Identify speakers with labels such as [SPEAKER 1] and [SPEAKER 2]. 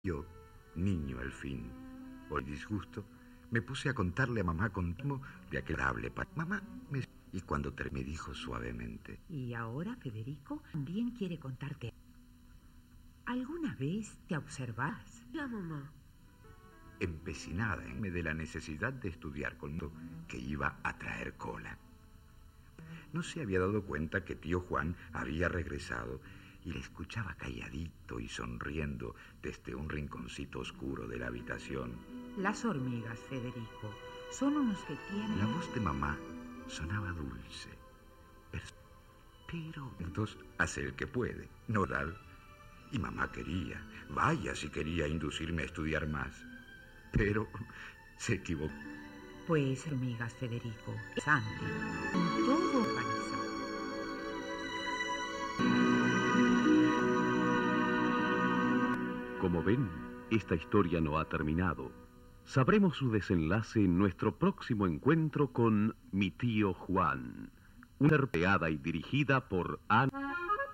[SPEAKER 1] Yo, niño al fin, por disgusto, me puse a contarle a mamá continuo de aquel agradable mamá me... Y cuando me dijo suavemente:
[SPEAKER 2] Y ahora Federico también quiere contarte. ¿Alguna vez te observas?
[SPEAKER 3] La mamá.
[SPEAKER 1] Empecinada en de la necesidad de estudiar conmigo, que iba a traer cola. No se había dado cuenta que tío Juan había regresado y le escuchaba calladito y sonriendo desde un rinconcito oscuro de la habitación.
[SPEAKER 2] Las hormigas, Federico, son unos que tienen...
[SPEAKER 1] La voz de mamá sonaba dulce, pero entonces hace el que puede, ¿no, Dal? Y mamá quería, vaya si quería inducirme a estudiar más, pero se equivocó.
[SPEAKER 2] Pues hormigas, Federico, Santi, en todo organizado.
[SPEAKER 4] Como ven, esta historia no ha terminado. Sabremos su desenlace en nuestro próximo encuentro con Mi tío Juan, una creada y dirigida por Ana.